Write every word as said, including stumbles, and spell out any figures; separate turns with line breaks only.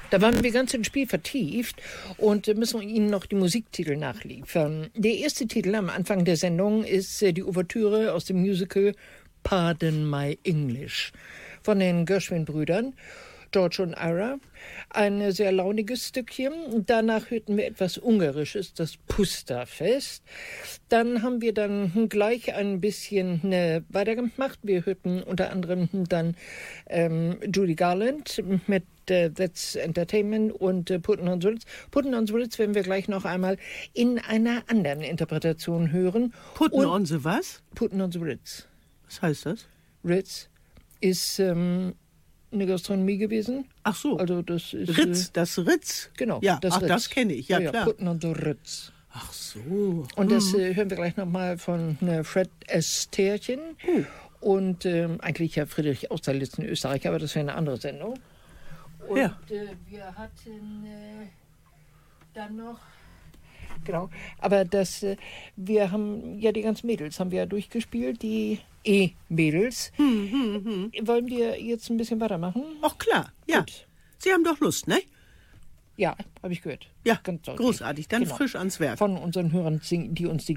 Da waren wir ganz ins Spiel vertieft und müssen Ihnen noch die Musiktitel nachliefern. Der erste Titel am Anfang der Sendung ist die Ouvertüre aus dem Musical Pardon My English von den Gershwin-Brüdern, George und Ira. Ein sehr launiges Stückchen. Danach hörten wir etwas Ungarisches, das Pusterfest. Dann haben wir dann gleich ein bisschen äh, weitergemacht. Wir hörten unter anderem dann ähm, Judy Garland mit äh, That's Entertainment und äh, Puttin' on the Ritz. Puttin' on the Ritz werden wir gleich noch einmal in einer anderen Interpretation hören.
Puttin' on the was?
Puttin' on the Ritz.
Was heißt das?
Ritz ist ähm, eine Gastronomie gewesen.
Ach so.
Also das ist
Ritz, das Ritz.
Genau.
Ja,
das
ach,
Ritz.
das kenne ich, ja,
ja
klar.
Puttin' on the Ritz.
Ach so.
Und das äh, hören wir gleich nochmal von äh, Fred Astaire.
Oh.
Und ähm, eigentlich ja Friedrich Austerlitz in Österreich, aber das wäre eine andere Sendung. Und
Ja.
äh, wir hatten äh, dann noch... Genau, aber das, äh, wir haben ja die ganzen Mädels, haben wir ja durchgespielt, die E-Mädels.
Hm, hm, hm.
Wollen wir jetzt ein bisschen weitermachen?
Ach klar, ja.
Gut.
Sie haben doch Lust, ne?
Ja, habe ich gehört.
Ja,
Ganz deutlich.
großartig. Dann
Genau.
frisch ans Werk.
Von unseren Hörern, die uns die